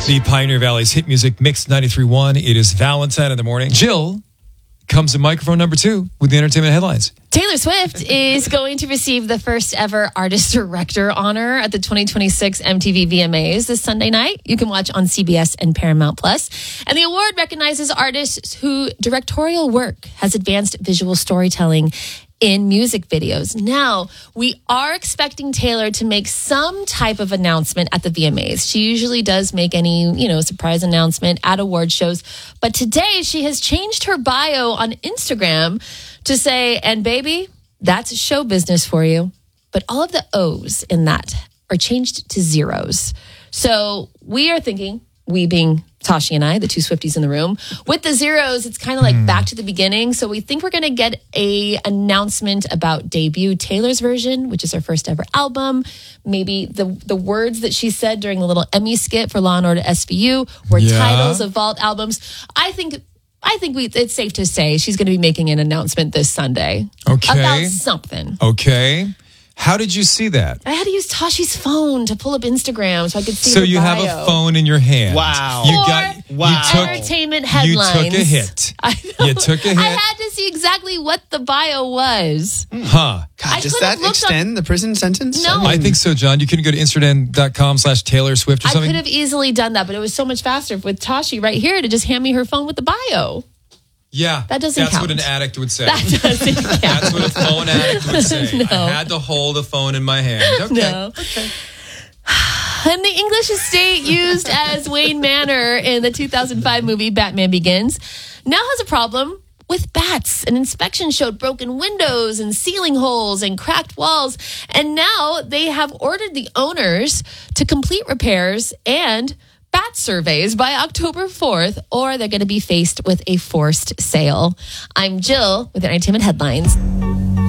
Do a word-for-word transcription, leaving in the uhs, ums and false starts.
The Pioneer Valley's hit music mix ninety-three point one. It is Valentine in the morning. Jill comes to microphone number two with the entertainment headlines. Taylor Swift is going to receive the first ever Artist Director honor at the twenty twenty-six M T V V M As this Sunday night. You can watch on C B S and Paramount Plus. And the award recognizes artists whose directorial work has advanced visual storytelling in music videos. Now, we are expecting Taylor to make some type of announcement at the V M As. She usually does make any, you know, surprise announcement at award shows. But today, she has changed her bio on Instagram to say, and baby, that's show business for you. But all of the O's in that are changed to zeros. So we are thinking, we being Tashi and I, the two Swifties in the room, with the zeros, it's kind of like mm. back to the beginning. So we think we're going to get a announcement about debut Taylor's version, which is her first ever album. Maybe the the words that she said during the little Emmy skit for Law and Order S V U were yeah. titles of vault albums. I think I think we it's safe to say she's going to be making an announcement this Sunday okay. about something. Okay. How did you see that? I had to use Tashi's phone to pull up Instagram so I could see So her you bio. have a phone in your hand. Wow. You For got wow. you took entertainment headlines. You took a hit. I know. You took a hit. I had to see exactly what the bio was. Huh. God, I does could have that looked extend up- the prison sentence? No. I think so, John. You couldn't go to Instagram.com slash Taylor Swift or I something? could have easily done that, but it was so much faster with Tashi right here to just hand me her phone with the bio. Yeah. That doesn't That's count. what an addict would say. That doesn't count. That's what a phone addict would say. No. I had to hold a phone in my hand. Okay. No. Okay. And the English estate used as Wayne Manor in the two thousand five movie Batman Begins now has a problem with bats. An inspection showed broken windows and ceiling holes and cracked walls. And now they have ordered the owners to complete repairs and bat surveys by October fourth, or they're going to be faced with a forced sale. I'm Jill with the Entertainment Headlines.